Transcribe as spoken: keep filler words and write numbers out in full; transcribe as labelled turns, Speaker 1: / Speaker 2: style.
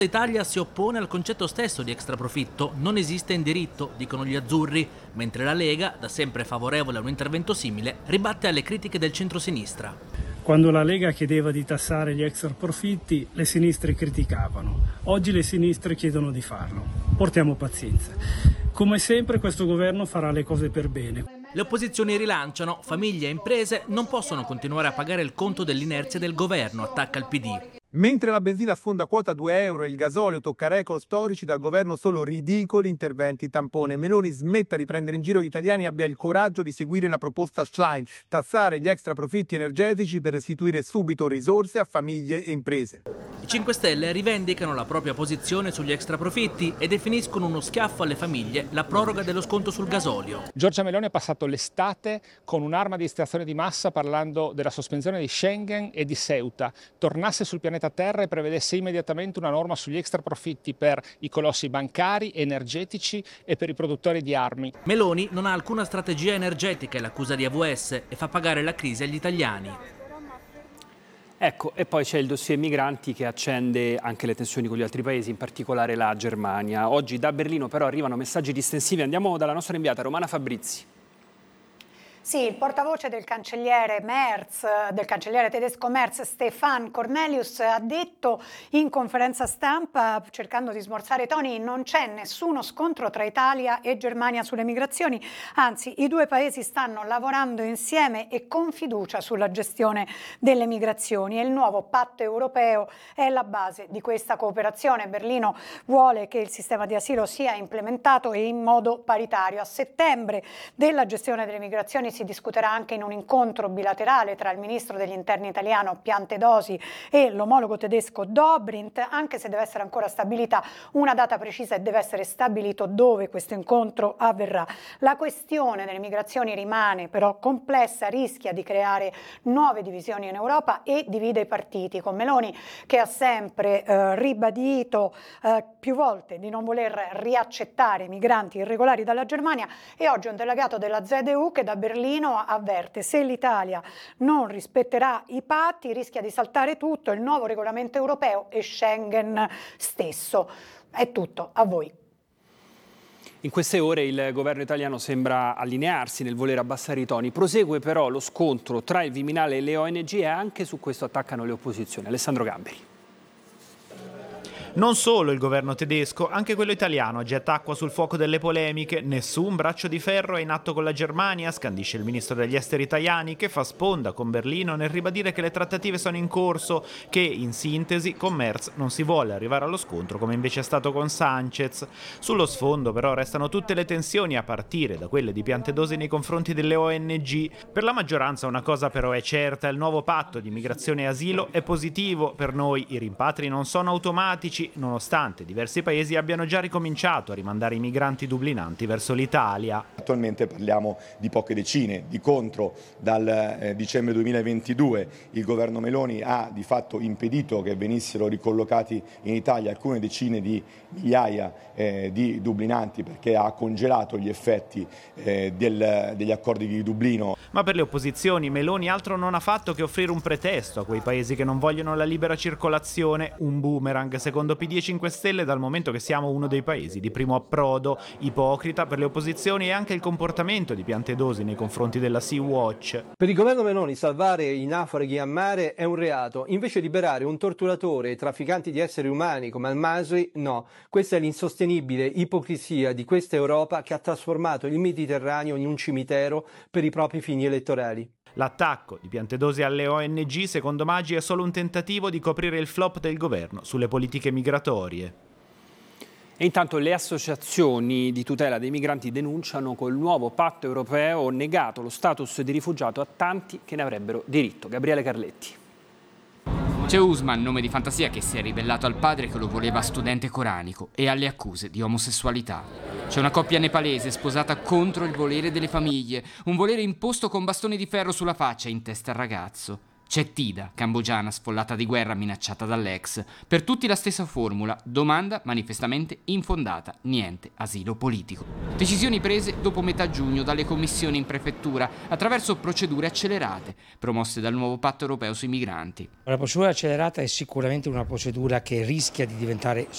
Speaker 1: L'Italia si oppone al concetto stesso di extraprofitto, non esiste in diritto, dicono gli azzurri, mentre la Lega, da sempre favorevole a un intervento simile, ribatte alle critiche del centrosinistra.
Speaker 2: Quando la Lega chiedeva di tassare gli extraprofitti, le sinistre criticavano. Oggi le sinistre chiedono di farlo. Portiamo pazienza. Come sempre questo governo farà le cose per bene.
Speaker 1: Le opposizioni rilanciano, famiglie e imprese non possono continuare a pagare il conto dell'inerzia del governo, attacca il P D.
Speaker 3: Mentre la benzina sfonda quota due euro e il gasolio tocca record storici, dal governo solo ridicoli interventi tampone. Meloni smetta di prendere in giro gli italiani e abbia il coraggio di seguire la proposta Schlein, tassare gli extra profitti energetici per restituire subito risorse a famiglie e imprese.
Speaker 1: I cinque Stelle rivendicano la propria posizione sugli extraprofitti e definiscono uno schiaffo alle famiglie la proroga dello sconto sul gasolio.
Speaker 4: Giorgia Meloni ha passato l'estate con un'arma di distrazione di massa parlando della sospensione di Schengen e di Ceuta. Tornasse sul pianeta Terra e prevedesse immediatamente una norma sugli extraprofitti per i colossi bancari, energetici e per i produttori di armi.
Speaker 1: Meloni non ha alcuna strategia energetica, è l'accusa di A V S, e fa pagare la crisi agli italiani.
Speaker 5: Ecco, e poi c'è il dossier migranti che accende anche le tensioni con gli altri paesi, in particolare la Germania. Oggi da Berlino però arrivano messaggi distensivi. Andiamo dalla nostra inviata Romana Fabrizi.
Speaker 6: Sì, il portavoce del cancelliere Merz, del cancelliere tedesco Merz, Stefan Cornelius, ha detto in conferenza stampa, cercando di smorzare i toni, non c'è nessuno scontro tra Italia e Germania sulle migrazioni, anzi i due paesi stanno lavorando insieme e con fiducia sulla gestione delle migrazioni e il nuovo patto europeo è la base di questa cooperazione. Berlino vuole che il sistema di asilo sia implementato e in modo paritario. A settembre della gestione delle migrazioni si discuterà anche in un incontro bilaterale tra il ministro degli interni italiano Piantedosi e l'omologo tedesco Dobrindt, anche se deve essere ancora stabilita una data precisa e deve essere stabilito dove questo incontro avverrà. La questione delle migrazioni rimane però complessa, rischia di creare nuove divisioni in Europa e divide i partiti, con Meloni che ha sempre eh, ribadito eh, più volte di non voler riaccettare migranti irregolari dalla Germania, e oggi un delegato della Z D U che da Berlino avverte: se l'Italia non rispetterà i patti rischia di saltare tutto, il nuovo regolamento europeo e Schengen stesso. È tutto, a voi.
Speaker 5: In queste ore il governo italiano sembra allinearsi nel voler abbassare i toni. Prosegue però lo scontro tra il Viminale e le O N G e anche su questo attaccano le opposizioni. Alessandro Gamberi.
Speaker 7: Non solo il governo tedesco, anche quello italiano getta acqua sul fuoco delle polemiche. Nessun braccio di ferro è in atto con la Germania, scandisce il ministro degli esteri Tajani, che fa sponda con Berlino nel ribadire che le trattative sono in corso, che in sintesi con Merz non si vuole arrivare allo scontro come invece è stato con Sanchez. Sullo sfondo però restano tutte le tensioni, a partire da quelle di Piantedosi nei confronti delle O N G. Per la maggioranza una cosa però è certa: il nuovo patto di migrazione e asilo è positivo. Per noi i rimpatri non sono automatici, nonostante diversi paesi abbiano già ricominciato a rimandare i migranti dublinanti verso l'Italia.
Speaker 8: Attualmente parliamo di poche decine, di contro dal eh, dicembre duemilaventidue il governo Meloni ha di fatto impedito che venissero ricollocati in Italia alcune decine di migliaia eh, di dublinanti, perché ha congelato gli effetti eh, del, degli accordi di Dublino.
Speaker 7: Ma per le opposizioni Meloni altro non ha fatto che offrire un pretesto a quei paesi che non vogliono la libera circolazione, un boomerang secondo P D e cinque Stelle, dal momento che siamo uno dei paesi di primo approdo. Ipocrita per le opposizioni è anche il comportamento di Piantedosi nei confronti della Sea-Watch.
Speaker 9: Per il governo Meloni salvare i naufraghi a mare è un reato, invece liberare un torturatore e trafficanti di esseri umani come Al-Masri no. Questa è l'insostenibile ipocrisia di questa Europa che ha trasformato il Mediterraneo in un cimitero per i propri fini elettorali.
Speaker 7: L'attacco di Piantedosi alle O N G, secondo Maggi, è solo un tentativo di coprire il flop del governo sulle politiche migratorie.
Speaker 5: E intanto le associazioni di tutela dei migranti denunciano col nuovo patto europeo negato lo status di rifugiato a tanti che ne avrebbero diritto. Gabriele Carletti.
Speaker 10: C'è Usman, nome di fantasia, che si è ribellato al padre che lo voleva studente coranico e alle accuse di omosessualità. C'è una coppia nepalese sposata contro il volere delle famiglie, un volere imposto con bastoni di ferro sulla faccia in testa al ragazzo. C'è Tida, cambogiana sfollata di guerra minacciata dall'ex. Per tutti la stessa formula, domanda manifestamente infondata, niente asilo politico. Decisioni prese dopo metà giugno dalle commissioni in prefettura attraverso procedure accelerate, promosse dal nuovo patto europeo sui migranti.
Speaker 11: La procedura accelerata è sicuramente una procedura che rischia di diventare